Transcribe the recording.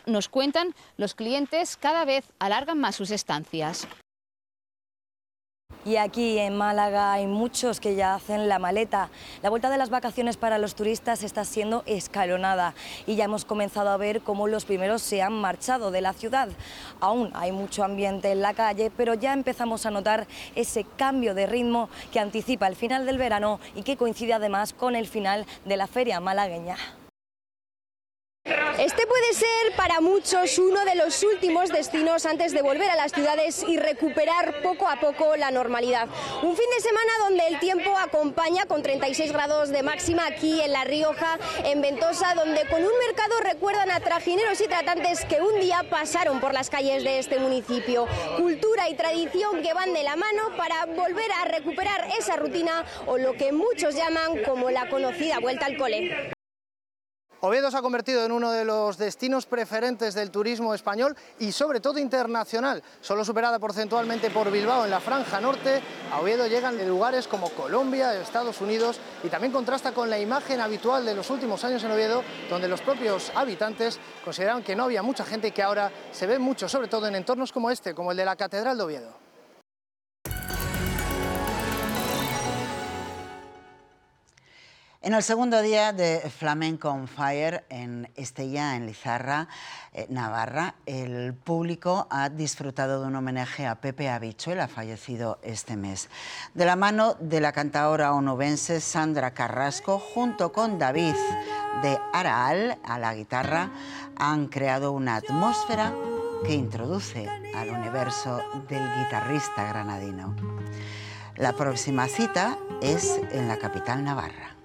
nos cuentan, los clientes cada vez alargan más sus estancias. Y aquí en Málaga hay muchos que ya hacen la maleta. La vuelta de las vacaciones para los turistas está siendo escalonada y ya hemos comenzado a ver cómo los primeros se han marchado de la ciudad. Aún hay mucho ambiente en la calle, pero ya empezamos a notar ese cambio de ritmo que anticipa el final del verano y que coincide además con el final de la feria malagueña. Este puede ser para muchos uno de los últimos destinos antes de volver a las ciudades y recuperar poco a poco la normalidad. Un fin de semana donde el tiempo acompaña con 36 grados de máxima aquí en La Rioja, en Ventosa, donde con un mercado recuerdan a trajineros y tratantes que un día pasaron por las calles de este municipio. Cultura y tradición que van de la mano para volver a recuperar esa rutina o lo que muchos llaman como la conocida vuelta al cole. Oviedo se ha convertido en uno de los destinos preferentes del turismo español y sobre todo internacional, solo superada porcentualmente por Bilbao en la franja norte. A Oviedo llegan de lugares como Colombia, Estados Unidos, y también contrasta con la imagen habitual de los últimos años en Oviedo, donde los propios habitantes consideraron que no había mucha gente y que ahora se ve mucho, sobre todo en entornos como este, como el de la Catedral de Oviedo. En el segundo día de Flamenco on Fire en Estella, en Lizarra, Navarra, el público ha disfrutado de un homenaje a Pepe Habichuela, fallecido este mes. De la mano de la cantaora onubense Sandra Carrasco, junto con David de Araal a la guitarra, han creado una atmósfera que introduce al universo del guitarrista granadino. La próxima cita es en la capital navarra.